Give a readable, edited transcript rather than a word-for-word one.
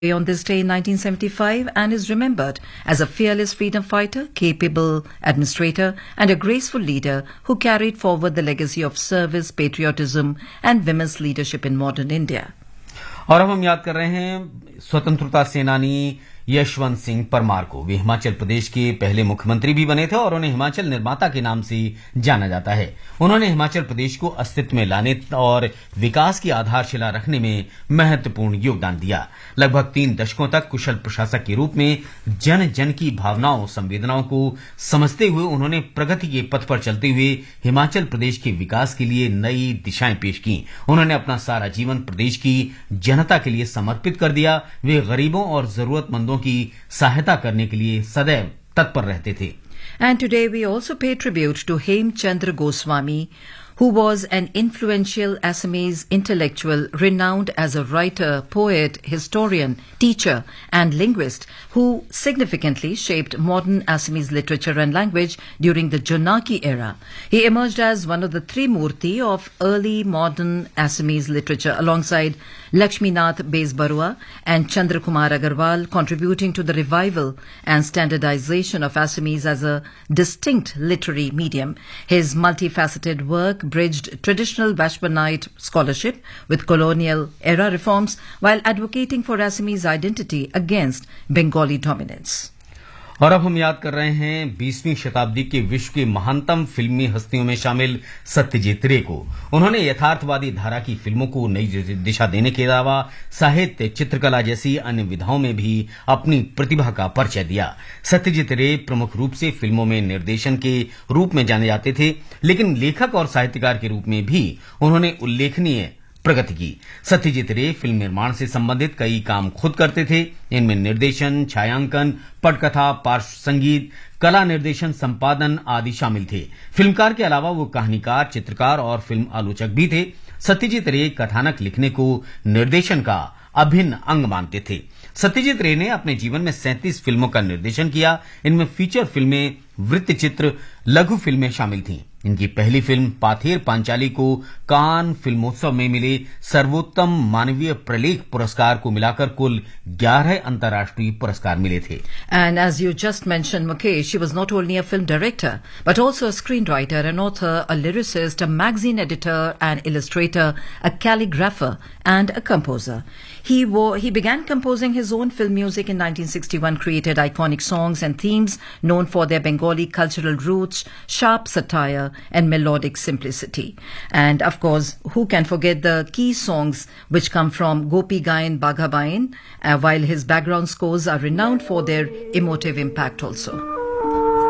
on this day in 1975 and is remembered as a fearless freedom fighter, capable administrator, and a graceful leader who carried forward the legacy of service, patriotism, and women's leadership in modern India. और अब हम याद कर रहे हैं स्वतंत्रता सेनानी यशवंत सिंह परमार को। वे हिमाचल प्रदेश के पहले मुख्यमंत्री भी बने थे और उन्हें हिमाचल निर्माता के नाम से जाना जाता है। उन्होंने हिमाचल प्रदेश को अस्तित्व में लाने और विकास की आधारशिला रखने में महत्वपूर्ण योगदान दिया। लगभग 3 दशकों तक कुशल प्रशासक के रूप में जन जन की भावनाओं संवेदनाओं को समझते हुए उन्होंने प्रगति के पथ पर चलते हुए हिमाचल प्रदेश के विकास के लिए नई दिशाएं पेश की। उन्होंने अपना सारा जीवन प्रदेश की जनता के लिए समर्पित कर दिया। वे गरीबों और जरूरतमंदों की सहायता करने के लिए सदैव तत्पर रहते थे। And today we also pay tribute to Hemchandra Goswami, who was an influential Assamese intellectual renowned as a writer, poet, historian, teacher and linguist who significantly shaped modern Assamese literature and language during the Janaki era. He emerged as one of the three murti of early modern Assamese literature alongside Lakshminath Bezbarua and Chandrakumar Agarwal, contributing to the revival and standardization of Assamese as a distinct literary medium. His multifaceted work bridged traditional Vashvanite scholarship with colonial era reforms while advocating for Assamese identity against Bengali dominance. और अब हम याद कर रहे हैं 20वीं शताब्दी के विश्व के महानतम फिल्मी हस्तियों में शामिल सत्यजीत रे को। उन्होंने यथार्थवादी धारा की फिल्मों को नई दिशा देने के अलावा साहित्य, चित्रकला जैसी अन्य विधाओं में भी अपनी प्रतिभा का परिचय दिया। सत्यजीत रे प्रमुख रूप से फिल्मों में निर्देशन के रूप में जाने जाते थे, लेकिन लेखक और साहित्यकार के रूप में भी उन्होंने उल्लेखनीय प्रगति की। सत्यजीत रे फिल्म निर्माण से संबंधित कई काम खुद करते थे। इनमें निर्देशन, छायांकन, पटकथा, पार्श्व संगीत, कला निर्देशन, संपादन आदि शामिल थे। फिल्मकार के अलावा वो कहानीकार, चित्रकार और फिल्म आलोचक भी थे। सत्यजीत रे कथानक लिखने को निर्देशन का अभिन्न अंग मानते थे। सत्यजीत रे ने अपने जीवन में 37 फिल्मों का निर्देशन किया। इनमें फीचर फिल्में, वृत्तचित्र, लघु फिल्में शामिल थीं। इनकी पहली फिल्म पाथेर पांचाली को कान फिल्मोत्सव में मिले सर्वोत्तम मानवीय प्रलेख पुरस्कार को मिलाकर कुल 11 अंतर्राष्ट्रीय पुरस्कार मिले थे। And as you just mentioned, Mukesh, she was not only a film director, but also a screenwriter, an author, a lyricist, a magazine editor, an illustrator, a calligrapher, and a composer. He began composing his own film music in 1961, created iconic songs and themes known for their Bengali cultural roots, sharp satire, and melodic simplicity. And of course, who can forget the key songs which come from Gopi Gayan Bagha Bayan, while his background scores are renowned for their emotive impact also.